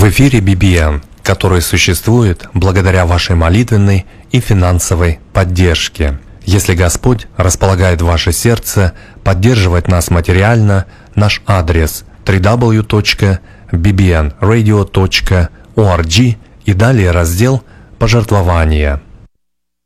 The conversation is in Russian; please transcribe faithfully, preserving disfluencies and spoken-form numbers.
В эфире би би эн, который существует благодаря вашей молитвенной и финансовой поддержке. Если Господь располагает ваше сердце поддерживать нас материально, наш адрес дабл ю дабл ю дабл ю точка би би эн радио точка орг и далее раздел «Пожертвования».